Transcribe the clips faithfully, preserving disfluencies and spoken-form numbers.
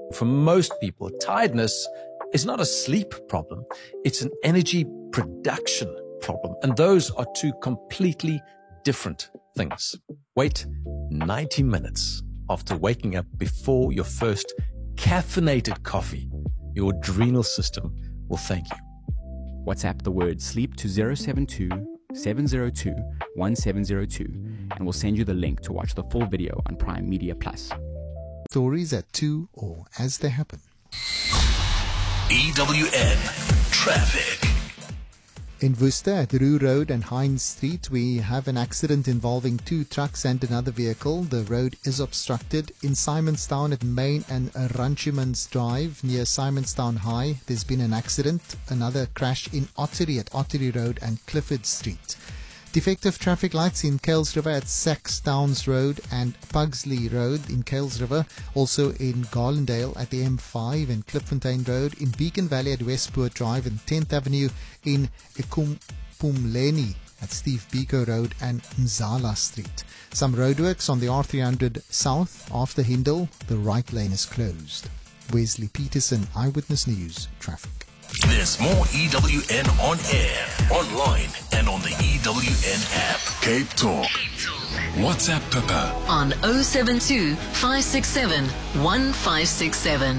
For most people, tiredness is not a sleep problem. It's an energy production problem. And those are two completely different things. Wait ninety minutes after waking up before your first caffeinated coffee. Your adrenal system will thank you. WhatsApp the word sleep to zero seven two, seven zero two, one seven zero two and we'll send you the link to watch the full video on Prime Media Plus. Stories at two or as they happen. E W N Traffic. In Worcester at Roo Road and Hines Street, we have an accident involving two trucks and another vehicle. The road is obstructed. In Simonstown at Main and Ranchemans Drive near Simonstown High, there's been an accident. Another crash in Ottery at Ottery Road and Clifford Street. Defective traffic lights in Kales River at Saxdowns Road and Pugsley Road in Kales River. Also in Garlandale at the M five and Klipfontein Road. In Beacon Valley at Westport Drive and tenth Avenue in Ikumpumleni at Steve Biko Road and Mzala Street. Some roadworks on the R three hundred South after Hindle. The right lane is closed. Wesley Peterson, Eyewitness News, Traffic. There's more E W N on air, online, and on the E W N app. Cape Talk. WhatsApp Pippa on oh seven two, five six seven, one five six seven.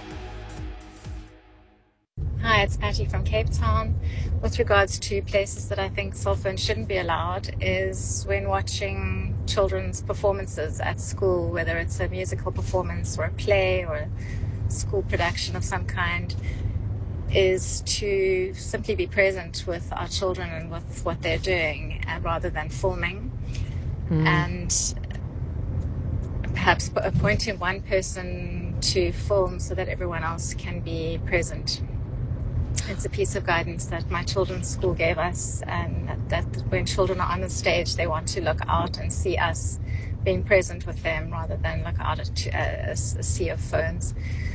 Hi, it's Patty from Cape Town. With regards to places that I think cell phones shouldn't be allowed is when watching children's performances at school, whether it's a musical performance or a play or a school production of some kind, is to simply be present with our children and with what they're doing uh, rather than filming. Mm. And perhaps appointing one person to film so that everyone else can be present. It's a piece of guidance that my children's school gave us, and that, that when children are on the stage, they want to look out and see us being present with them rather than look out at a, a sea of phones.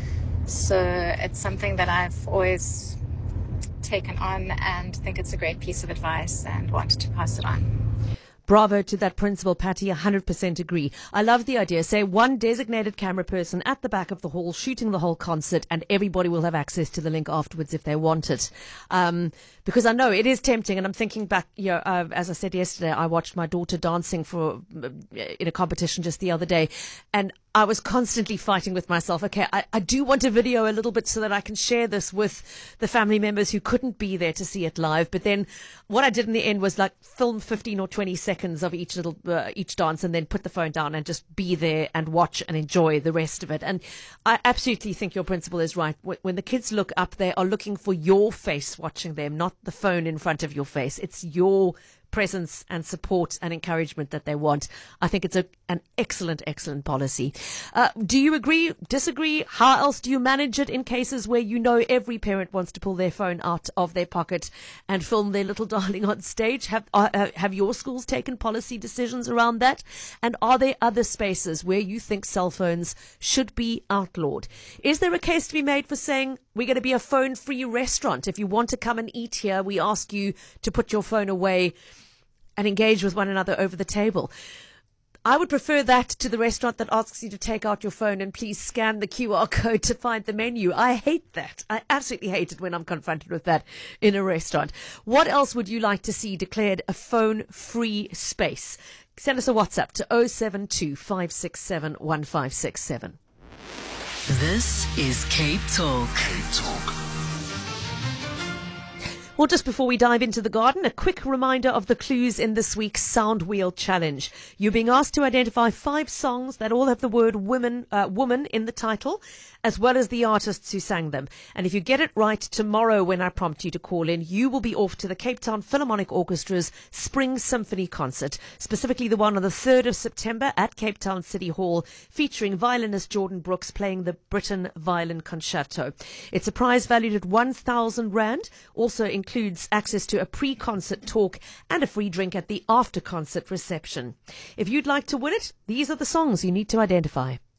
So it's something that I've always taken on and think it's a great piece of advice and wanted to pass it on. Bravo to that principal, Patty. one hundred percent agree. I love the idea. Say one designated camera person at the back of the hall shooting the whole concert, and everybody will have access to the link afterwards if they want it. Um, because I know it is tempting, and I'm thinking back, you know, uh, as I said yesterday, I watched my daughter dancing for uh, in a competition just the other day, and I was constantly fighting with myself. Okay, I, I do want to video a little bit so that I can share this with the family members who couldn't be there to see it live. But then what I did in the end was like film fifteen or twenty seconds of each little, uh, each dance and then put the phone down and just be there and watch and enjoy the rest of it. And I absolutely think your principal is right. When the kids look up, they are looking for your face watching them, not the phone in front of your face. It's your presence and support and encouragement that they want. I think it's a, an excellent, excellent policy. Uh, do you agree, disagree? How else do you manage it in cases where you know every parent wants to pull their phone out of their pocket and film their little darling on stage? Have, uh, have your schools taken policy decisions around that? And are there other spaces where you think cell phones should be outlawed? Is there a case to be made for saying we're going to be a phone-free restaurant? If you want to come and eat here, we ask you to put your phone away and engage with one another over the table. I would prefer that to the restaurant that asks you to take out your phone and please scan the Q R code to find the menu. I hate that. I absolutely hate it when I'm confronted with that in a restaurant. What else would you like to see declared a phone-free space? Send us a WhatsApp to oh seven two, five six seven, one five six seven. This is Cape Talk. Cape Talk. Well, just before we dive into the garden, a quick reminder of the clues in this week's Sound Wheel Challenge. You're being asked to identify five songs that all have the word women, uh, woman in the title, as well as the artists who sang them. And if you get it right tomorrow when I prompt you to call in, you will be off to the Cape Town Philharmonic Orchestra's Spring Symphony Concert, specifically the one on the third of September at Cape Town City Hall, featuring violinist Jordan Brooks playing the Britten Violin Concerto. It's a prize valued at one thousand rand, also includes access to a pre-concert talk and a free drink at the after-concert reception. If you'd like to win it, these are the songs you need to identify.